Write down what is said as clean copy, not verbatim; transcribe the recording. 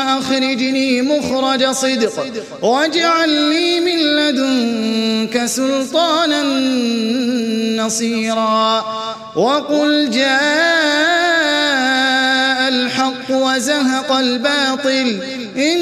أخرجني مخرج صدق واجعل لي من لدنك سلطانا نصيرا وقل جاء الحق وزهق الباطل